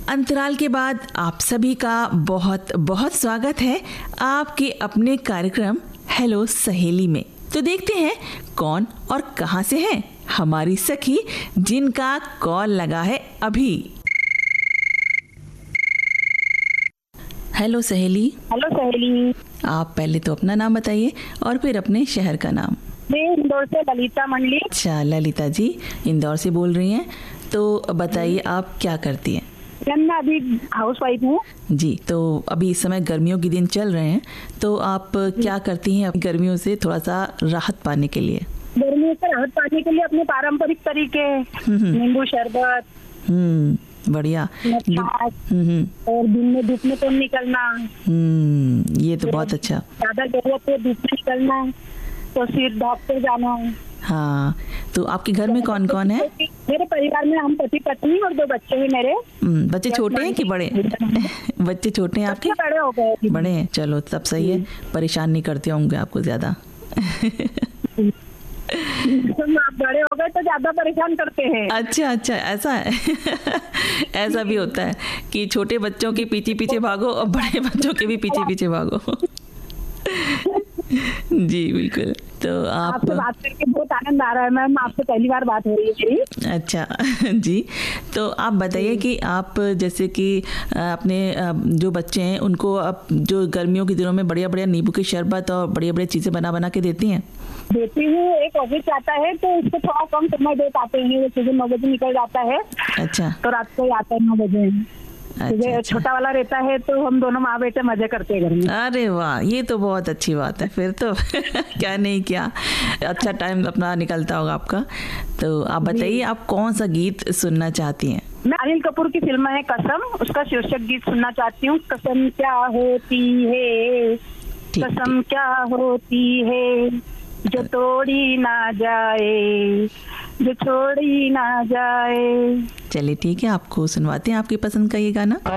अंतराल के बाद आप सभी का बहुत बहुत स्वागत है आपके अपने कार्यक्रम हेलो सहेली में। तो देखते हैं कौन और कहां से है हमारी सखी जिनका कॉल लगा है अभी। हेलो सहेली। हेलो सहेली। आप पहले तो अपना नाम बताइए और फिर अपने शहर का नाम। मैं इंदौर से ललिता मंडली। अच्छा ललिता जी इंदौर से बोल रही हैं, तो बताइए आप क्या करती हैं? मैं अभी हाउस वाइफ हूँ जी। तो अभी इस समय गर्मियों के दिन चल रहे हैं, तो आप क्या करती हैं गर्मियों से थोड़ा सा राहत पाने के लिए? गर्मियों से राहत पाने के लिए अपने पारंपरिक तरीके, नींबू शरबत, बढ़िया, और दिन में धूप में तो निकलना। ये तो बहुत अच्छा। ज्यादा जरूरत है धूप में निकलना तो सिर डॉक्टर जाना। हाँ, तो आपके घर में कौन कौन है? मेरे परिवार में हम पति पत्नी और 2 बच्चे हैं मेरे। बच्चे छोटे हैं कि बड़े? बच्चे छोटे हैं आपके? बड़े हो गए। बड़े हैं, चलो तब सही है, परेशान नहीं करते होंगे आपको ज्यादा। आप बड़े हो गए तो ज्यादा परेशान करते हैं। अच्छा ऐसा है। ऐसा भी होता है कि छोटे बच्चों के पीछे पीछे भागो और बड़े बच्चों के भी पीछे पीछे भागो। जी बिल्कुल। तो आपसे बात करके बहुत आनंद आ रहा है मैम, आपसे पहली बार बात हो रही है मेरी। अच्छा जी। तो आप बताइए कि आप जैसे कि अपने जो बच्चे हैं उनको आप जो गर्मियों के दिनों में बढ़िया बढ़िया नींबू की शरबत और बढ़िया बढ़िया चीजें बना बना के देती हैं? देती हूँ। एक ऑफिस आता है तो उसको थोड़ा कम समय दे पाते हैं, वो सुबह 9 बजे निकल जाता है। अच्छा। तो रात को आता है 9 बजे। अच्छा। छोटा वाला रहता है तो हम दोनों माँ बेटे मजे करते हैं घर में। अरे वाह, ये तो बहुत अच्छी बात है फिर तो। क्या नहीं क्या अच्छा टाइम अपना निकलता होगा आपका। तो आप बताइए आप कौन सा गीत सुनना चाहती हैं? मैं अनिल कपूर की फिल्म है कसम, उसका शीर्षक गीत सुनना चाहती हूँ। कसम क्या होती है, कसम क्या होती है, जो तोड़ी ना जाए, जो छोड़ी ना जाए। चलिए ठीक है, आपको सुनवाते हैं आपकी पसंद का ये गाना।